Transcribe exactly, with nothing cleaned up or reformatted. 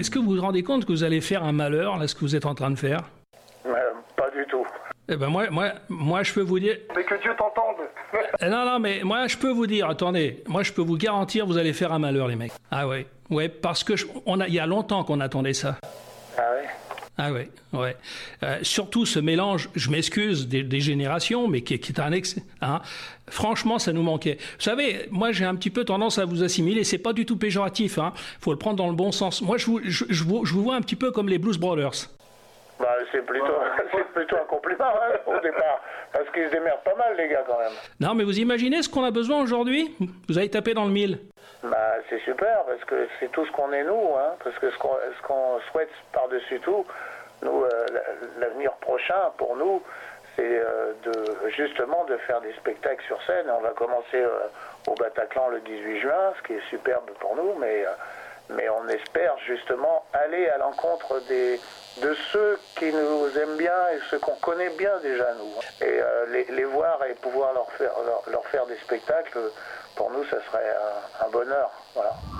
est-ce que vous vous rendez compte que vous allez faire un malheur, là, ce que vous êtes en train de faire? Euh, Pas du tout. Eh ben moi, moi, moi, je peux vous dire... Mais que Dieu t'entende. Eh non, non, mais moi, je peux vous dire, attendez, moi, je peux vous garantir, vous allez faire un malheur, les mecs. Ah ouais, ouais, parce que je- on a, il y a longtemps qu'on attendait ça. Ah ouais. Ah ouais, ouais. Euh, surtout ce mélange, je m'excuse, des, des générations, mais qui, qui est un ex. Hein. Franchement, ça nous manquait. Vous savez, moi, j'ai un petit peu tendance à vous assimiler. C'est pas du tout péjoratif. Hein. Faut le prendre dans le bon sens. Moi, je vous, je, je vous, je vous vois un petit peu comme les Blues Brothers. Bah, c'est plutôt, c'est plutôt un compliment hein, au départ. Parce qu'ils se démerdent pas mal, les gars, quand même. Non, mais vous imaginez ce qu'on a besoin aujourd'hui? Vous allez taper dans le mille. Bah, c'est super, parce que c'est tout ce qu'on est, nous. Hein, parce que ce qu'on, ce qu'on souhaite par-dessus tout, nous, euh, l'avenir prochain, pour nous, c'est euh, de, justement de faire des spectacles sur scène. On va commencer euh, au Bataclan le dix-huit juin, ce qui est superbe pour nous, mais... Euh, mais on espère justement aller à l'encontre des, de ceux qui nous aiment bien et ceux qu'on connaît bien déjà nous. Et euh, les, les voir et pouvoir leur faire, leur, leur faire des spectacles, pour nous, ça serait un, un bonheur. Voilà.